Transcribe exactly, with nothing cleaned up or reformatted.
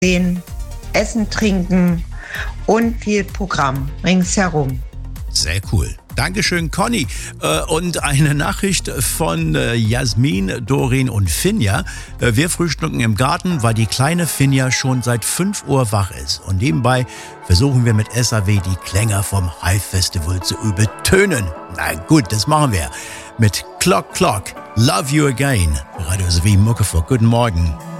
sehen, Essen, Trinken und viel Programm ringsherum. Sehr cool. Dankeschön, Conny. Äh, Und eine Nachricht von äh, Jasmin, Doreen und Finja. Äh, Wir frühstücken im Garten, weil die kleine Finja schon seit fünf Uhr wach ist. Und nebenbei versuchen wir mit S A W die Klänge vom Hive Festival zu übertönen. Na gut, das machen wir. Mit Clock Clock, Love You Again. Radio S W Muckefuck, guten Morgen.